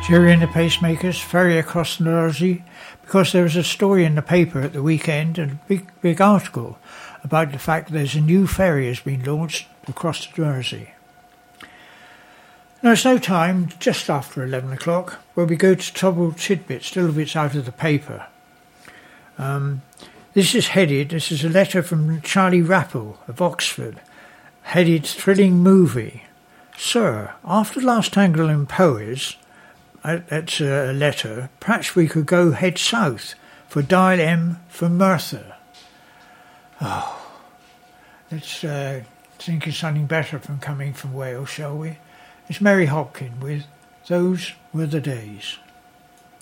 Jerry and the Pacemakers ferry across the Mersey because there was a story in the paper at the weekend and a big article about the fact there's a new ferry has been launched across the Mersey. Now it's now time, just after 11 o'clock, where we go to Troubled Tidbits, little bits out of the paper. This is a letter from Charlie Rappel of Oxford, headed Thrilling Movie. Sir, after last Angle in Powys, that's a letter, perhaps we could go head south for Dial M for Merthyr. Oh, let's think of something better from coming from Wales, shall we? It's Mary Hopkin with Those Were the Days.